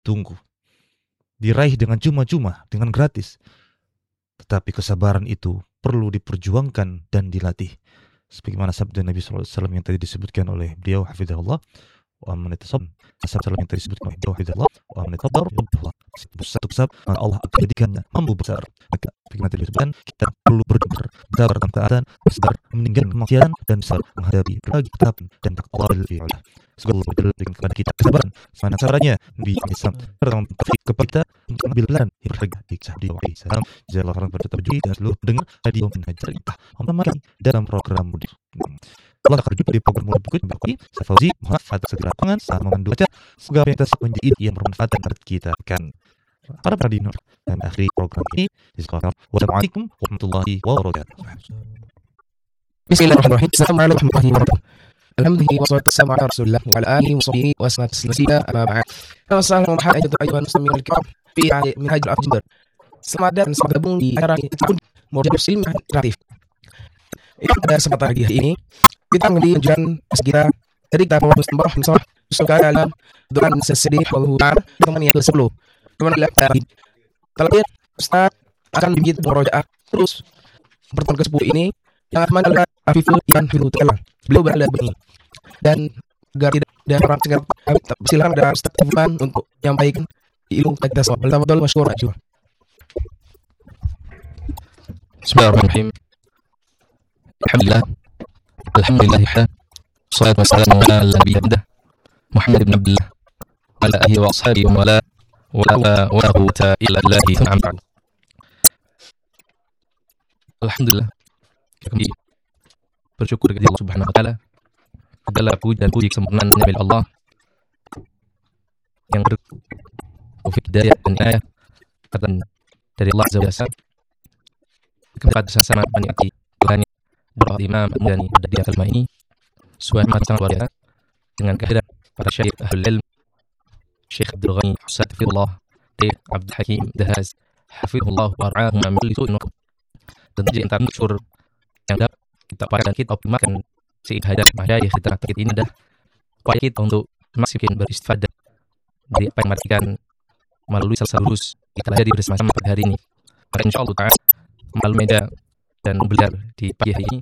tunggu, diraih dengan cuma-cuma, dengan gratis. Tetapi kesabaran itu perlu diperjuangkan dan dilatih. Sebagaimana sabda Nabi SAW yang tadi disebutkan oleh beliau, hafizahullah, wa man yatasab, sabda yang tadi disebutkan oleh beliau, hafizahullah, wa man yatabar, satu kesab, Allah akan jadikannya mampu besar. Maka bagaimana tadi disebutkan, kita perlu bersabar dalam keadaan, bersabar meninggalkan kemaksiatan, dan sabar menghadapi berbagai ketaatan dan takwa Allah. Semoga Allah berikan kepada kita kesabaran. Mana caranya? Nabi Islam pertama kepada kita untuk mengambil pelajaran yang berharga di Sahdi Islam. Jalan orang berjudi dan seluruh dengar radio mengajar kita memahami dalam program mudik. Allah akan berjumpa di program mudik berikut. Saya Fauzi, mohon atas segala pengan saat memandu acara. Semoga yang tersebut menjadi yang bermanfaat dan kita akan para pradinur dan akhiri program ini. Wassalamualaikum warahmatullahi wabarakatuh. Bismillahirrahmanirrahim. Assalamualaikum warahmatullahi wabarakatuh. Alhamdulillah wassalatu wassalamu ala Rasulillah wa ala alihi wa sahbihi wa sallam. Amma ba'd. Assalamualaikum warahmatullahi wabarakatuh. Fi Minhaj al-Afjir. Selamat datang, selamat gabung di acara Model Muslim Kreatif. Pada kesempatan hari ini kita mengenai anjuran kita dari kitab Mustafa Mustafa Sukar alam dengan sesedih bahwa teman yang ke-10 teman lagi terlebih Ustaz akan bimbing murojaah terus pertemuan ke-10 ini yang akan adalah Afiful Iman Firutela. Beliau berada begini. Dan agar tidak ada orang segar silakan ada Ustaz Iman untuk menyampaikan ilmu kita semua. Betul masyhur aja. Bismillahirrahmanirrahim. Alhamdulillah. Wassalatu wassalamu ala nabiyina Muhammad ibn Abdullah wa ala alihi wa ashabihi wa la quwwata illa billah. Alhamdulillah. Kami bersyukur kepada Allah Subhanahu wa taala. Segala puji dan puji kesempurnaan milik Allah yang bertaufik hidayah dan inayah dari Allah Azza wa Jalla. Kami bersama-sama menikmati Tuhan doa Imam Mudani pada dia kalimat ini sesuai amat sangat luar biasa dengan kehadiran para syekh ahlul ilm, Syekh Abdul Ghani Hafizahullah, Syekh Abdul Hakim Dahaz Hafizahullah wa ra'ahum min kulli su'in. Dan jadi antara syukur yang dapat kita pakai dan kita optimalkan sehingga masyayikh kita ini adalah upaya kita untuk semaksimal beristifadah dari apa yang matikan melalui salah lurus kita pelajari bersama-sama pada hari ini. Maka insyaallah ta'ala melalui media dan belajar di pagi hari ini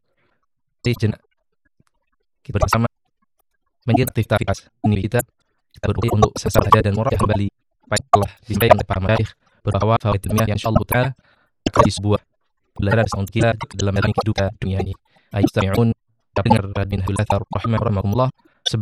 kita bersama menjadi aktivitas ini kita berupaya untuk sesama saja dan murah kembali apa yang telah disampaikan oleh para masyayikh beberapa fawaid ilmiah yang insyaallah ta'ala akan di sebuah belajar untuk kita dalam menjalani kehidupan dunia ini. Ayat Tami'un dengar bin Hulathar rahimahullah